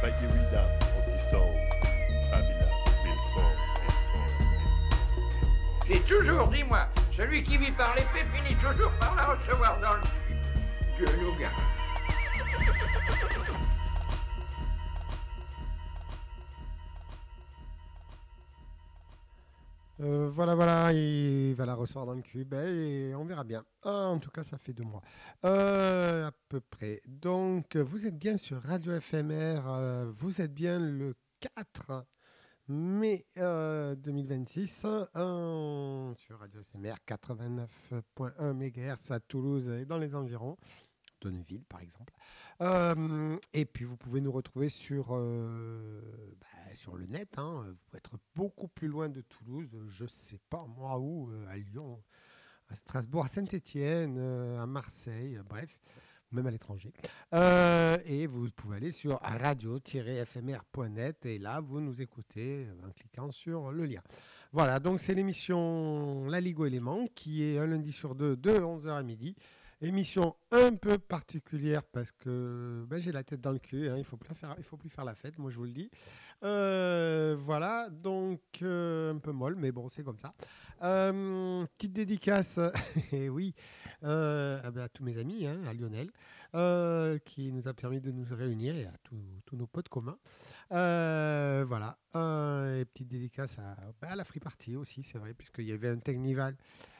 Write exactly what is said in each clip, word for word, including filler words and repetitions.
Mikey Rida, Rocky Soul, Babylon, Milford. J'ai toujours dit, moi, celui qui vit par l'épée finit toujours par la recevoir dans le cul. Dieu nous garde. Euh, voilà, voilà, il va la recevoir dans le cube et on verra bien. Ah, en tout cas, ça fait deux mois. Euh, à peu près. Donc, vous êtes bien sur Radio F M R. euh, vous êtes bien le quatre mai euh, deux mille vingt-six euh, sur Radio F M R quatre-vingt-neuf virgule un mégahertz à Toulouse et dans les environs. Neuville par exemple. Euh, et puis vous pouvez nous retrouver sur, euh, bah, sur le net. Hein. Vous pouvez être beaucoup plus loin de Toulouse, je ne sais pas moi où, euh, à Lyon, à Strasbourg, à Saint-Étienne, euh, à Marseille, euh, bref, même à l'étranger. Euh, et vous pouvez aller sur radio tiret f m r point net et là vous nous écoutez en cliquant sur le lien. Voilà, donc c'est l'émission La Ligue aux éléments qui est un lundi sur deux de onze heures à midi. Émission un peu particulière parce que ben, j'ai la tête dans le cul, hein, il ne faut plus faire, il faut plus faire la fête, moi je vous le dis. Euh, voilà, donc euh, un peu molle, mais bon, c'est comme ça. Euh, petite dédicace, et oui, euh, à tous mes amis, hein, à Lionel, euh, qui nous a permis de nous réunir et à tous nos potes communs. Euh, voilà, euh, et petite dédicace à, ben, à la Free Party aussi, c'est vrai, puisqu'il y avait un Technival.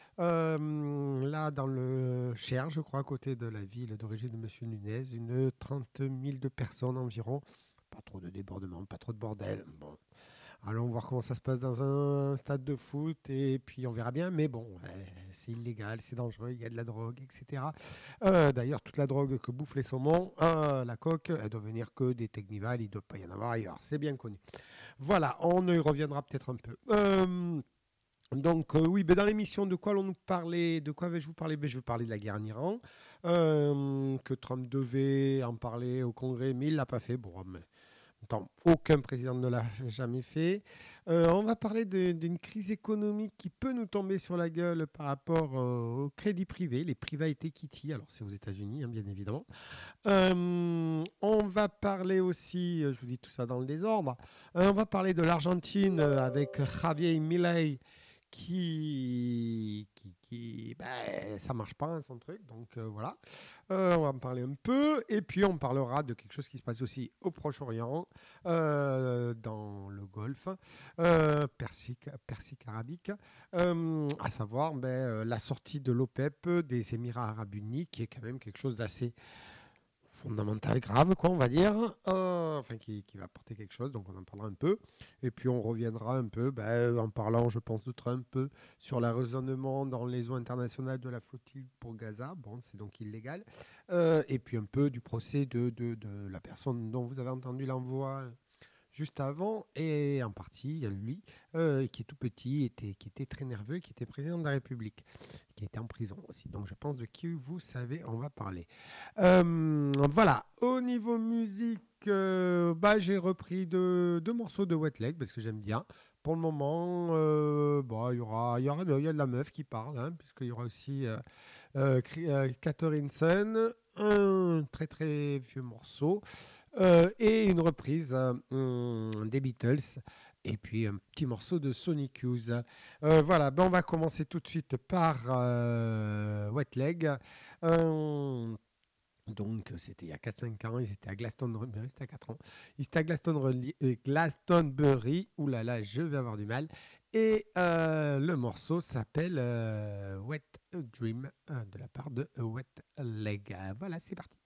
Euh, là, dans le Cher, je crois, à côté de la ville d'origine de Monsieur Nunez, une trente mille de personnes environ. Pas trop de débordements, pas trop de bordel. Bon, allons voir comment ça se passe dans un stade de foot et puis on verra bien. Mais bon, ouais, c'est illégal, c'est dangereux, il y a de la drogue, et cetera. Euh, d'ailleurs, toute la drogue que bouffent les saumons, euh, la coque, elle doit venir que des Technival, il ne doit pas y en avoir ailleurs. C'est bien connu. Voilà, on y reviendra peut-être un peu. Euh, Donc euh, oui, ben dans l'émission, de quoi allons-nous parler? De quoi vais-je vous parler? ben, Je vais parler de la guerre en Iran, euh, que Trump devait en parler au Congrès, mais il ne l'a pas fait. Bon, mais attends, aucun président ne l'a jamais fait. Euh, on va parler de, d'une crise économique qui peut nous tomber sur la gueule par rapport euh, au crédit privé, les private equity. Alors c'est aux États-Unis, hein, bien évidemment. Euh, on va parler aussi, je vous dis tout ça dans le désordre, euh, on va parler de l'Argentine euh, avec Javier Milei qui, qui, qui ben, ça marche pas hein, son truc, donc euh, voilà. Euh, on va en parler un peu, et puis on parlera de quelque chose qui se passe aussi au Proche-Orient, euh, dans le Golfe, euh, Persique, Persique arabique, euh, à savoir ben, euh, la sortie de l'OPEP des Émirats Arabes Unis, qui est quand même quelque chose d'assez fondamental, grave, quoi, on va dire, euh, enfin qui, qui va apporter quelque chose, donc on en parlera un peu, et puis on reviendra un peu, ben, en parlant, je pense, de Trump, sur le raisonnement dans les eaux internationales de la flottille pour Gaza, bon, c'est donc illégal, euh, et puis un peu du procès de, de, de la personne dont vous avez entendu l'envoi juste avant, et en partie, il y a lui, euh, qui est tout petit, était, qui était très nerveux, qui était président de la République, qui était en prison aussi. Donc je pense de qui vous savez, on va parler. Euh, voilà, au niveau musique, euh, bah, j'ai repris deux, deux morceaux de Wet Leg, parce que j'aime bien. Pour le moment, euh, bah, il y aura, il y aura de, il y a de la meuf qui parle, hein, puisqu'il y aura aussi euh, euh, euh, Catherine Sun, un très très vieux morceau. Euh, et une reprise euh, des Beatles et puis un petit morceau de Sonic Youth. Euh, voilà, ben on va commencer tout de suite par euh, Wet Leg. Euh, donc c'était il y a quatre cinq ans, ils étaient à Glastonbury, c'était à quatre ans. Ils étaient à Glastonbury, euh, Glastonbury, oulala, je vais avoir du mal. Et euh, le morceau s'appelle euh, Wet Dream euh, de la part de Wet Leg. Voilà, c'est parti.